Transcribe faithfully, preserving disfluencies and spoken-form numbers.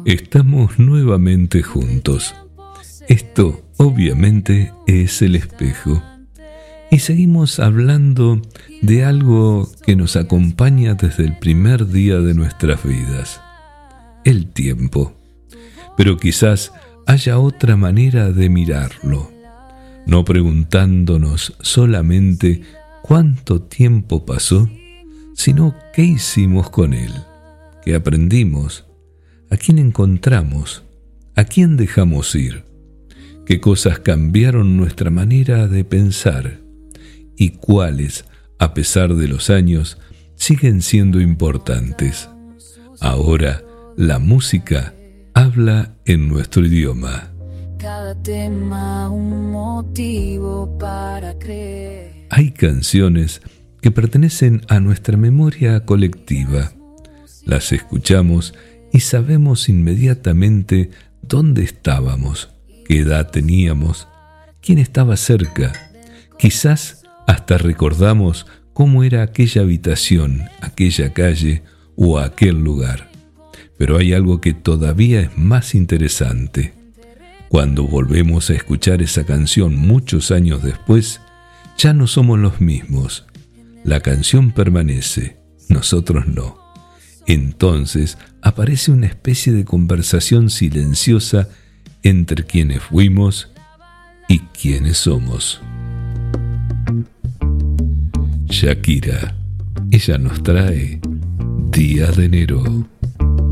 Estamos nuevamente juntos. Esto, obviamente, es el espejo. Y seguimos hablando de algo que nos acompaña desde el primer día de nuestras vidas: el tiempo. Pero quizás haya otra manera de mirarlo, no preguntándonos solamente cuánto tiempo pasó, sino qué hicimos con él, qué aprendimos, a quién encontramos, a quién dejamos ir, qué cosas cambiaron nuestra manera de pensar y cuáles, a pesar de los años, siguen siendo importantes. Ahora, la música habla en nuestro idioma. Cada tema un motivo para creer. Hay canciones que pertenecen a nuestra memoria colectiva. Las escuchamos y sabemos inmediatamente dónde estábamos, qué edad teníamos, quién estaba cerca. Quizás hasta recordamos cómo era aquella habitación, aquella calle o aquel lugar. Pero hay algo que todavía es más interesante. Cuando volvemos a escuchar esa canción muchos años después, ya no somos los mismos. La canción permanece, nosotros no. Entonces aparece una especie de conversación silenciosa entre quienes fuimos y quienes somos. Shakira, ella nos trae Día de Enero.